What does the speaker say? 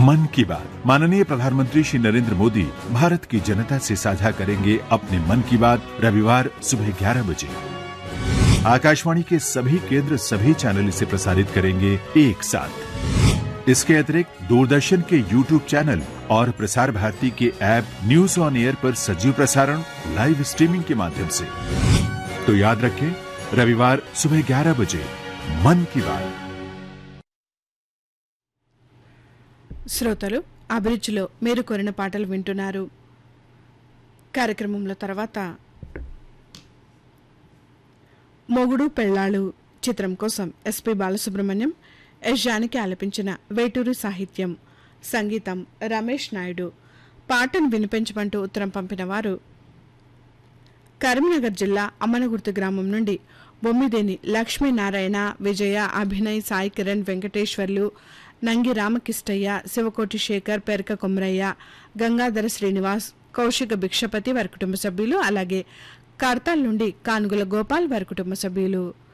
मन की बात। माननीय प्रधानमंत्री श्री नरेंद्र मोदी भारत की जनता से साझा करेंगे अपने मन की बात रविवार सुबह 11 बजे। आकाशवाणी के सभी केंद्र सभी चैनल इसे प्रसारित करेंगे एक साथ। इसके अतिरिक्त दूरदर्शन के YouTube चैनल और प्रसार भारती के ऐप न्यूज ऑन एयर पर सजीव प्रसारण लाइव स्ट्रीमिंग के माध्यम से। तो याद रखें, रविवार सुबह 11 बजे मन की बात। శ్రోతలు అభిరుచిలో మీరు కోరిన పాటలు వింటున్నారు. కార్యక్రమంలో తర్వాత మొగుడు పెళ్ళాళ్ళు చిత్రం కోసం ఎస్పి బాలసుబ్రహ్మణ్యం, ఎస్ జానకి ఆలపించిన వేటూరి సాహిత్యం, సంగీతం రమేష్ నాయుడు. పాటను వినిపించమంటూ ఉత్తరం పంపిన వారు కరీంనగర్ జిల్లా అమ్మనగుర్తు గ్రామం నుండి బొమ్మిదేని లక్ష్మీనారాయణ, విజయ, అభినయ్, సాయి కిరణ్, వెంకటేశ్వర్లు, నంగి రామకిష్టయ్య, శివకోటి శేఖర్, పెరక కొమరయ్య, గంగాధర శ్రీనివాస్, కౌశిక భిక్షపతి వారి కుటుంబ సభ్యులు, అలాగే కార్తాల్ నుండి కానుగుల గోపాల్ వారి కుటుంబ సభ్యులు.